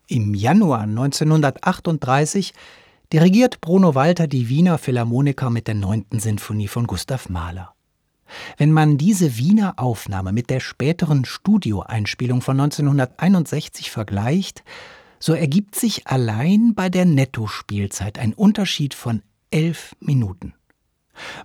Im Januar 1938 dirigiert Bruno Walter die Wiener Philharmoniker mit der 9. Sinfonie von Gustav Mahler. Wenn man diese Wiener Aufnahme mit der späteren Studioeinspielung von 1961 vergleicht, so ergibt sich allein bei der Nettospielzeit ein Unterschied von 11 Minuten.